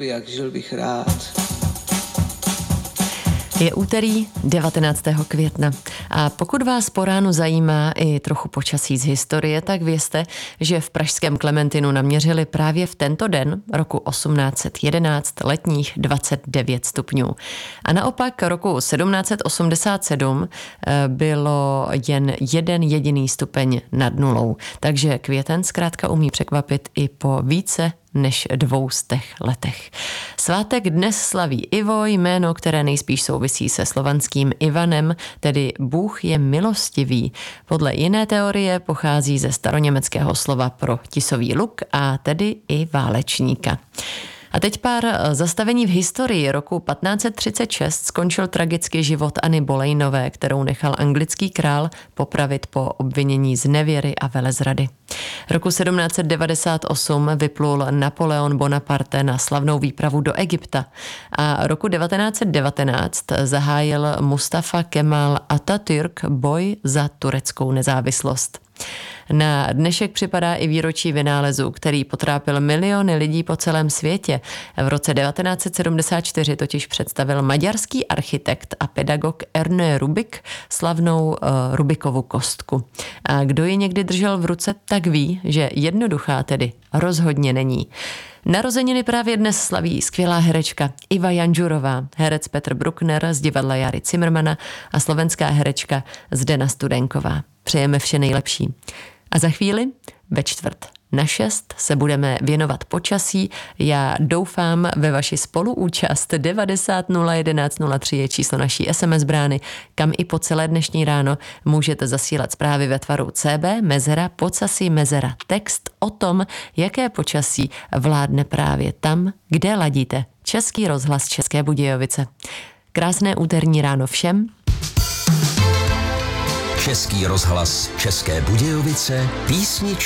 by jak žil bych rád. Je úterý 19. května a pokud vás po ránu zajímá i trochu počasí z historie, tak vězte, že v pražském Klementinu naměřili právě v tento den roku 1811 letních 29 stupňů. A naopak roku 1787 bylo jen jeden jediný stupeň nad nulou. Takže květen zkrátka umí překvapit i po více než 200 letech. Svátek dnes slaví Ivo, jméno, které nejspíš souvisí se slovanským Ivanem, tedy Bůh je milostivý. Podle jiné teorie pochází ze staroněmeckého slova pro tisový luk a tedy i válečníka. A teď pár zastavení v historii. Roku 1536 skončil tragicky život Anny Bolejnové, kterou nechal anglický král popravit po obvinění z nevěry a velezrady. Roku 1798 vyplul Napoleon Bonaparte na slavnou výpravu do Egypta a roku 1919 zahájil Mustafa Kemal Atatürk boj za tureckou nezávislost. Na dnešek připadá i výročí vynálezu, který potrápil miliony lidí po celém světě. V roce 1974 totiž představil maďarský architekt a pedagog Ernő Rubik slavnou Rubikovu kostku. A kdo ji někdy držel v ruce, tak ví, že jednoduchá tedy rozhodně není. Narozeniny právě dnes slaví skvělá herečka Iva Janžurová, herec Petr Bruckner z divadla Jary Cimrmana a slovenská herečka Zdena Studenková. Přejeme vše nejlepší. A za chvíli ve 5:45 se budeme věnovat počasí. Já doufám ve vaši spoluúčast. 90 011 03 je číslo naší SMS brány, kam i po celé dnešní ráno můžete zasílat zprávy ve tvaru CB, mezera, podsasí, mezera, text o tom, jaké počasí vládne právě tam, kde ladíte Český rozhlas České Budějovice. Krásné úterní ráno všem. Český rozhlas České Budějovice, písničky